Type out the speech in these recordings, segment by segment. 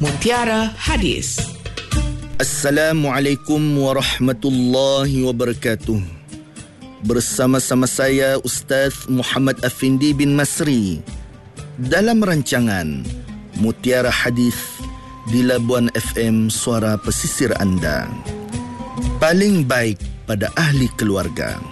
Mutiara Hadis. Assalamualaikum warahmatullahi wabarakatuh. Bersama-sama saya Ustaz Muhammad Afindi bin Masri dalam rancangan Mutiara Hadis di Labuan FM, suara pesisir anda. Paling baik pada ahli keluarga.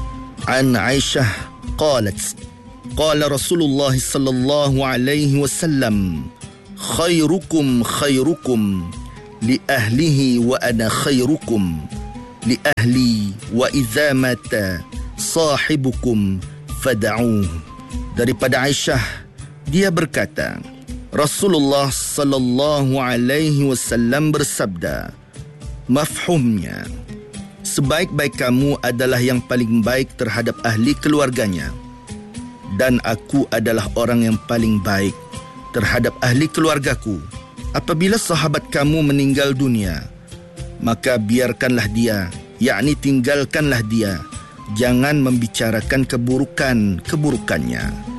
An Aisyah qalat, qala Rasulullah sallallahu alaihi wasallam, khairukum khairukum li ahlihi wa ana khairukum li ahli wa idza mata sahibukum fad'uhu. Daripada Aisyah, dia berkata, Rasulullah sallallahu alaihi wasallam bersabda, mafhumnya, sebaik-baik kamu adalah yang paling baik terhadap ahli keluarganya, dan aku adalah orang yang paling baik terhadap ahli keluargaku. Apabila sahabat kamu meninggal dunia, maka biarkanlah dia, yakni tinggalkanlah dia, jangan membicarakan keburukannya.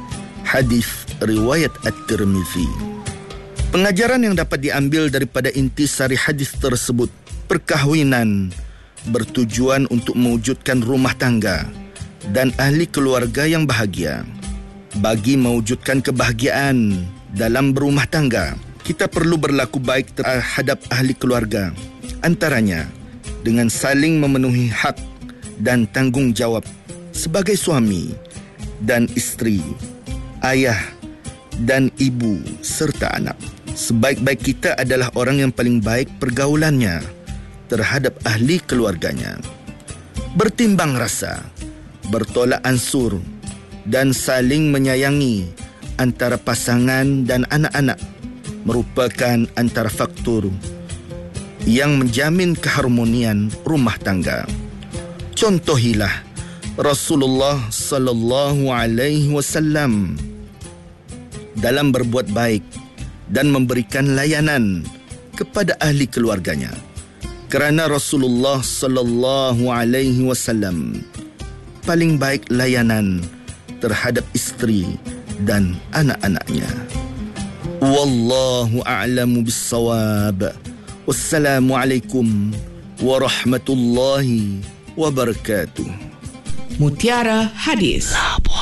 Hadis riwayat At-Tirmizi. Pengajaran yang dapat diambil daripada intisari hadis tersebut, perkahwinan bertujuan untuk mewujudkan rumah tangga dan ahli keluarga yang bahagia. Bagi mewujudkan kebahagiaan dalam berumah tangga, kita perlu berlaku baik terhadap ahli keluarga, antaranya dengan saling memenuhi hak dan tanggungjawab sebagai suami dan isteri, ayah dan ibu serta anak. Sebaik-baik kita adalah orang yang paling baik pergaulannya terhadap ahli keluarganya. Bertimbang rasa, bertolak ansur dan saling menyayangi antara pasangan dan anak-anak merupakan antara faktor yang menjamin keharmonian rumah tangga. Contohilah Rasulullah sallallahu alaihi wasallam dalam berbuat baik dan memberikan layanan kepada ahli keluarganya. Kerana Rasulullah sallallahu alaihi wasallam paling baik layanan terhadap isteri dan anak-anaknya. Wallahu a'lamu bis-shawab. Wassalamualaikum warahmatullahi wabarakatuh. Mutiara Hadis.